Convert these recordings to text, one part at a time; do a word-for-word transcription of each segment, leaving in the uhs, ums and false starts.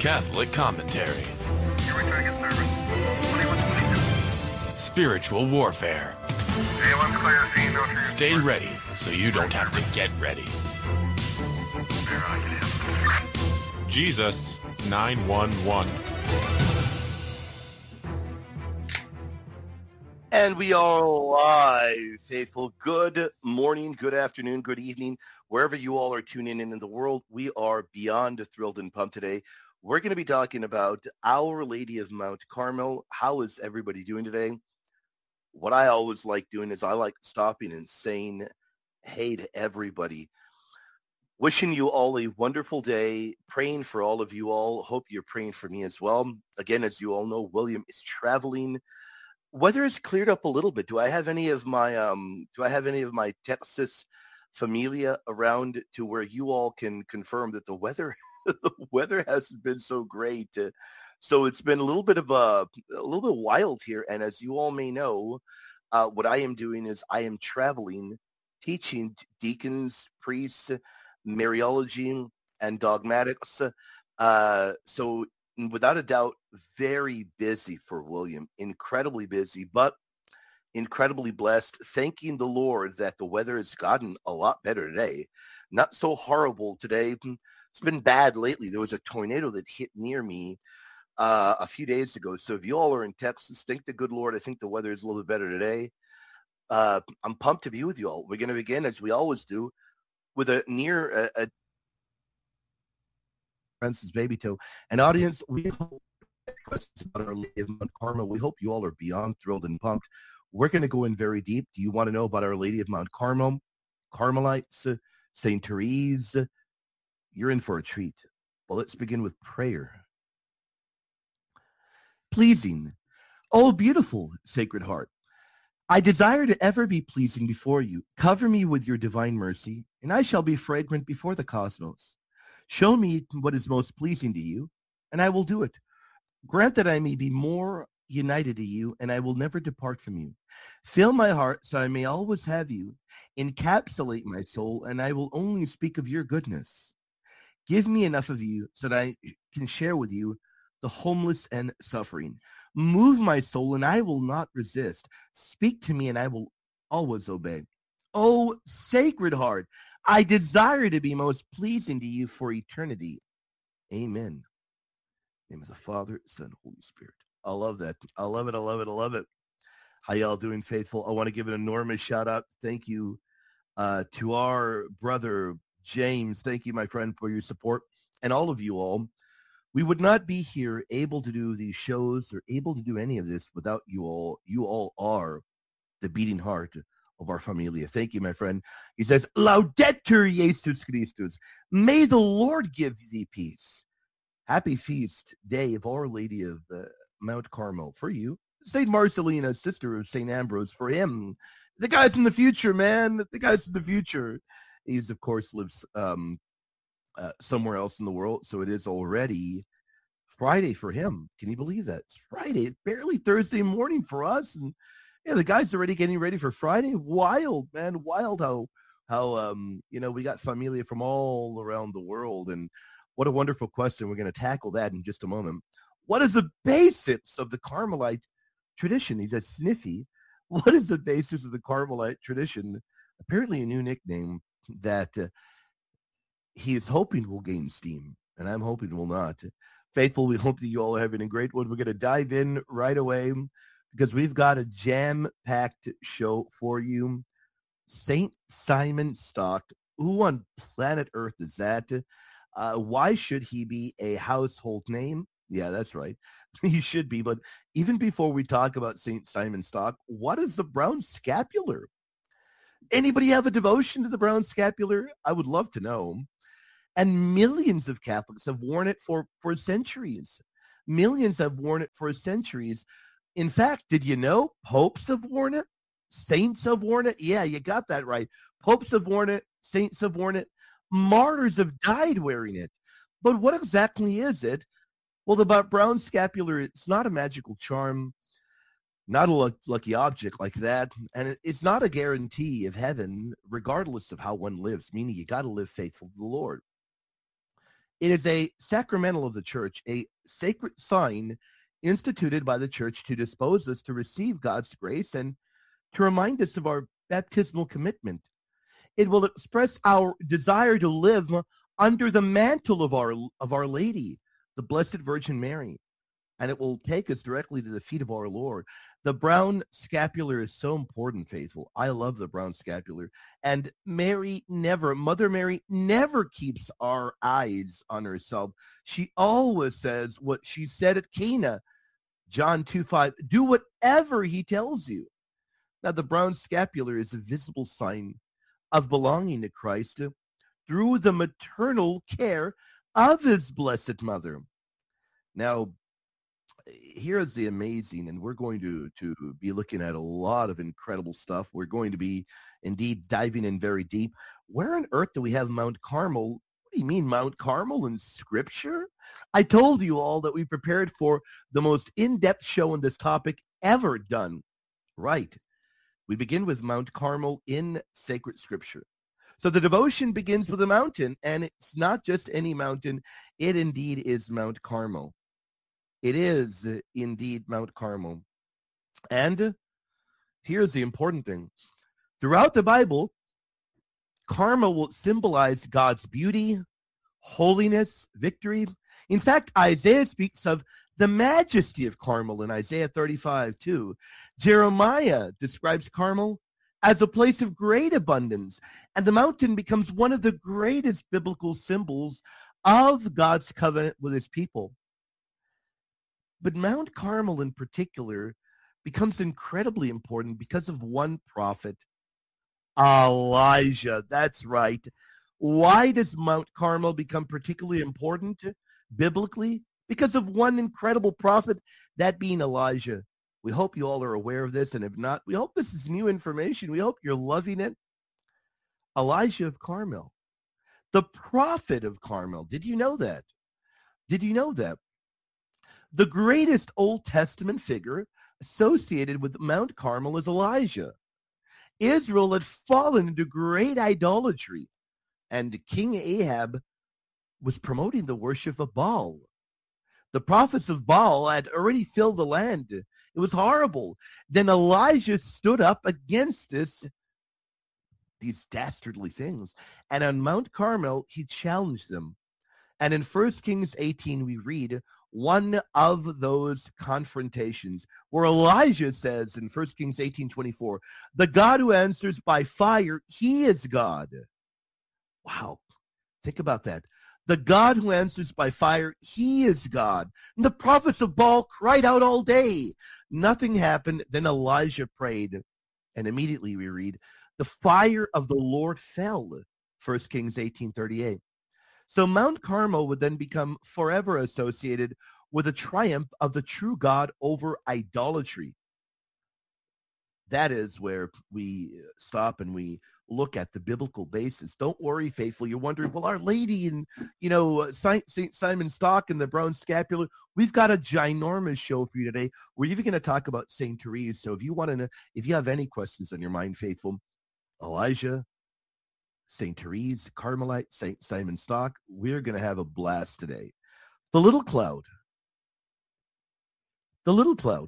Catholic commentary. Spiritual warfare. Stay ready so you don't have to get ready. Jesus nine one one. And we are live, faithful. Good morning, good afternoon, good evening. Wherever you all are tuning in in the world, we are beyond thrilled and pumped today. We're going to be talking about Our Lady of Mount Carmel. How is everybody doing today? What I always like doing is I like stopping and saying hey to everybody. Wishing you all a wonderful day, praying for all of you all. Hope you're praying for me as well. Again, as you all know, William is traveling. Weather has cleared up a little bit. Do I have any of my um do I have any of my Texas familia around to where you all can confirm that the weather the weather hasn't been so great? Uh, so it's been a little bit of a a little bit wild here. And as you all may know, uh, what I am doing is I am traveling, teaching deacons, priests, Mariology, and dogmatics. Uh, so without a doubt, very busy for William, incredibly busy, but incredibly blessed, thanking the Lord that the weather has gotten a lot better today. Not so horrible today. It's been bad lately. There was a tornado that hit near me uh, a few days ago. So if you all are in Texas, thank the good Lord. I think the weather is a little bit better today. Uh, I'm pumped to be with you all. We're going to begin, as we always do, with a near a, a Francis Baby Toe. And audience, we hope questions about Our Lady of Mount Carmel. We hope you all are beyond thrilled and pumped. We're going to go in very deep. Do you want to know about Our Lady of Mount Carmel, Carmelites, Saint Therese? You're in for a treat. Well, let's begin with prayer. Pleasing, oh beautiful Sacred Heart, I desire to ever be pleasing before you. Cover me with your divine mercy, and I shall be fragrant before the cosmos. Show me what is most pleasing to you, and I will do it. Grant that I may be more united to you, and I will never depart from you. Fill my heart so I may always have you. Encapsulate my soul, and I will only speak of your goodness. Give me enough of you so that I can share with you the homeless and suffering. Move my soul, and I will not resist. Speak to me, and I will always obey. Oh, Sacred Heart, I desire to be most pleasing to you for eternity. Amen. In the name of the Father, Son, Holy Spirit. I love that. I love it. I love it. I love it. How y'all doing, faithful? I want to give an enormous shout out. Thank you uh, to our brother, James. Thank you, my friend, for your support, and all of you all. We would not be here able to do these shows or able to do any of this without you all. You all are the beating heart of our familia. Thank you, my friend. He says, Laudetur Jesus Christus. May the Lord give thee peace. Happy feast day of Our Lady of uh, Mount Carmel for you. Saint Marcelina, sister of Saint Ambrose, for him. The guy's in the future, man. The guy's in the future. He's, of course, lives um, uh, somewhere else in the world, so it is already Friday for him. Can you believe that? It's Friday. It's barely Thursday morning for us, and yeah, the guy's already getting ready for Friday. Wild, man. Wild how, how um, you know, we got familia from all around the world, and what a wonderful question. We're going to tackle that in just a moment. What is the basis of the Carmelite tradition? He says, Sniffy. What is the basis of the Carmelite tradition? Apparently a new nickname that uh, he is hoping will gain steam, and I'm hoping will not. Faithful, we hope that you all are having a great one. We're going to dive in right away because we've got a jam-packed show for you. Saint Simon Stock. Who on planet Earth is that? Uh, why should he be a household name? Yeah, that's right. He should be. But even before we talk about Saint Simon Stock, what is the brown scapular? Anybody have a devotion to the brown scapular? I would love to know. And millions of Catholics have worn it for, for centuries. Millions have worn it for centuries. In fact, did you know popes have worn it? Saints have worn it? Yeah, you got that right. Popes have worn it. Saints have worn it. Martyrs have died wearing it. But what exactly is it? Well, the brown scapular, it's not a magical charm, not a lucky object like that, and it's not a guarantee of heaven, regardless of how one lives, meaning you got to live faithful to the Lord. It is a sacramental of the church, a sacred sign instituted by the church to dispose us to receive God's grace and to remind us of our baptismal commitment. It will express our desire to live under the mantle of our of Our Lady, the Blessed Virgin Mary, and it will take us directly to the feet of our Lord. The brown scapular is so important, faithful. I love the brown scapular. And Mary never, Mother Mary never keeps our eyes on herself. She always says what she said at Cana, John two five, do whatever he tells you. Now, the brown scapular is a visible sign of belonging to Christ through the maternal care of his Blessed Mother. Now, here's the amazing, and we're going to, to be looking at a lot of incredible stuff. We're going to be indeed diving in very deep. Where on earth do we have Mount Carmel? What do you mean Mount Carmel in Scripture? I told you all that we prepared for the most in-depth show on this topic ever done. Right. We begin with Mount Carmel in sacred Scripture. So the devotion begins with a mountain, and it's not just any mountain. It indeed is Mount Carmel. It is indeed Mount Carmel. And here's the important thing. Throughout the Bible, Carmel will symbolize God's beauty, holiness, victory. In fact, Isaiah speaks of the majesty of Carmel in Isaiah thirty-five, too. Jeremiah describes Carmel as a place of great abundance, and the mountain becomes one of the greatest biblical symbols of God's covenant with his people. But Mount Carmel in particular becomes incredibly important because of one prophet, Elijah. That's right. Why does Mount Carmel become particularly important biblically? Because of one incredible prophet, that being Elijah. We hope you all are aware of this, and if not, we hope this is new information. We hope you're loving it. Elijah of Carmel, the prophet of Carmel. Did you know that? Did you know that? The greatest Old Testament figure associated with Mount Carmel is Elijah. Israel had fallen into great idolatry, and King Ahab was promoting the worship of Baal. The prophets of Baal had already filled the land. It was horrible. Then Elijah stood up against this, these dastardly things. And on Mount Carmel, he challenged them. And in First Kings eighteen, we read one of those confrontations where Elijah says in First Kings eighteen twenty-four, the God who answers by fire, he is God. Wow. Think about that. The God who answers by fire, he is God. And the prophets of Baal cried out all day. Nothing happened. Then Elijah prayed. And immediately we read, the fire of the Lord fell. First Kings eighteen thirty-eight. So Mount Carmel would then become forever associated with a triumph of the true God over idolatry. That is where we stop and we look at the biblical basis. Don't worry, faithful. You're wondering, well, Our Lady and, you know, Saint Simon Stock and the brown scapular. We've got a ginormous show for you today. We're even going to talk about Saint Therese. So if you want to know, if you have any questions on your mind, faithful, Elijah, Saint Therese, Carmelite, Saint Simon Stock, we're going to have a blast today. The little cloud. The little cloud.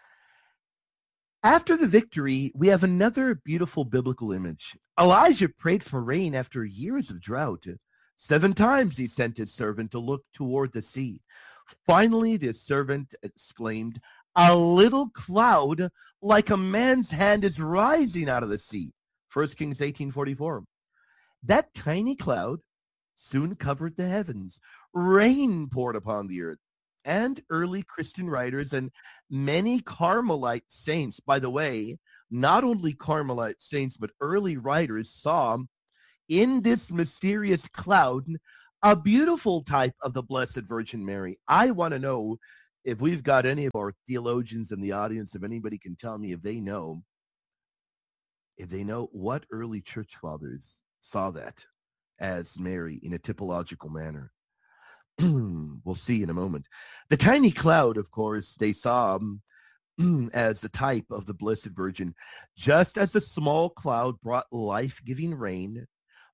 After the victory, we have another beautiful biblical image. Elijah prayed for rain after years of drought. Seven times he sent his servant to look toward the sea. Finally, the servant exclaimed, a little cloud like a man's hand is rising out of the sea. First Kings eighteen forty-four. That tiny cloud soon covered the heavens. Rain poured upon the earth. And early Christian writers and many Carmelite saints, by the way, not only Carmelite saints, but early writers saw in this mysterious cloud a beautiful type of the Blessed Virgin Mary. I want to know if we've got any of our theologians in the audience, if anybody can tell me if they know, if they know what early church fathers saw that as Mary in a typological manner. We'll see in a moment. The tiny cloud, of course, they saw um, as the type of the Blessed Virgin. Just as a small cloud brought life-giving rain,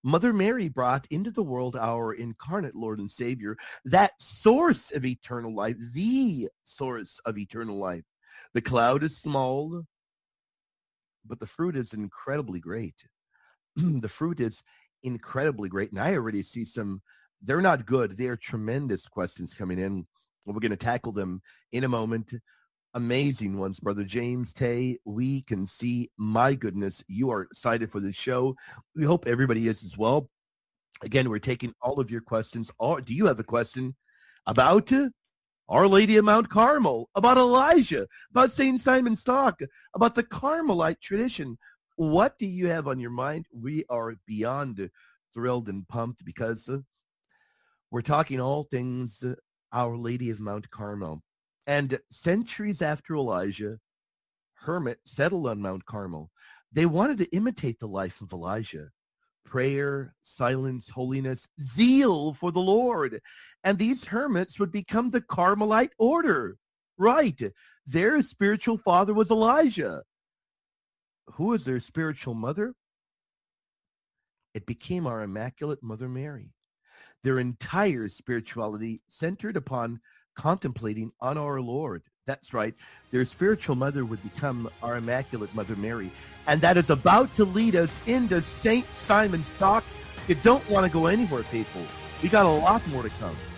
Mother Mary brought into the world our incarnate Lord and Savior, that source of eternal life, the source of eternal life. The cloud is small, but the fruit is incredibly great. The fruit is incredibly great. And I already see some, they're not good. They're tremendous questions coming in. We're going to tackle them in a moment. Amazing ones, Brother James Tay. We can see, my goodness, you are excited for this show. We hope everybody is as well. Again, we're taking all of your questions. Or do you have a question about Our Lady of Mount Carmel, about Elijah, about Saint Simon Stock, about the Carmelite tradition? What do you have on your mind? We are beyond thrilled and pumped because uh, we're talking all things uh, Our Lady of Mount Carmel. And centuries after Elijah, hermits settled on Mount Carmel. They wanted to imitate the life of Elijah. Prayer, silence, holiness, zeal for the Lord. And these hermits would become the Carmelite order. Right. Their spiritual father was Elijah. Who was their spiritual mother? It became our Immaculate Mother Mary. Their entire spirituality centered upon contemplating on our Lord. That's right. Their spiritual mother would become our Immaculate Mother Mary. And that is about to lead us into Saint Simon Stock. You don't want to go anywhere, faithful. We got a lot more to come.